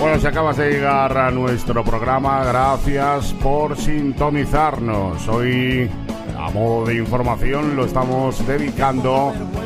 Bueno, si acabas de llegar a nuestro programa, gracias por sintonizarnos. Hoy, a modo de información, lo estamos dedicando